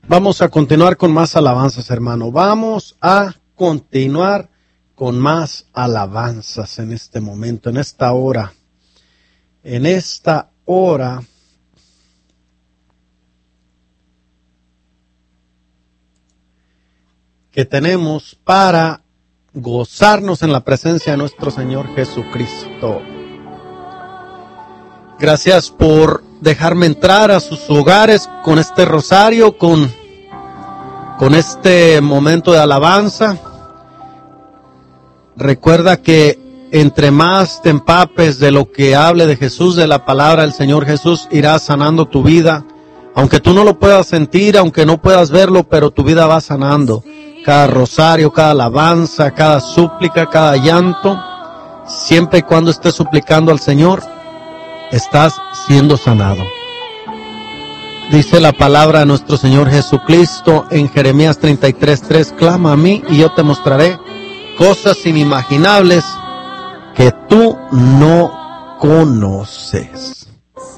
Vamos a continuar con más alabanzas, hermano. Vamos a continuar con más alabanzas en este momento, en esta hora. En esta hora que tenemos para gozarnos en la presencia de nuestro Señor Jesucristo. Gracias por dejarme entrar a sus hogares con este rosario, con este momento de alabanza. Recuerda que entre más te empapes de lo que hable de Jesús, de la palabra del Señor Jesús, irá sanando tu vida. Aunque tú no lo puedas sentir, aunque no puedas verlo, pero tu vida va sanando. Cada rosario, cada alabanza, cada súplica, cada llanto, siempre y cuando estés suplicando al Señor, estás siendo sanado. Dice la palabra de nuestro Señor Jesucristo en Jeremías 33:3, clama a mí y yo te mostraré cosas inimaginables que tú no conoces.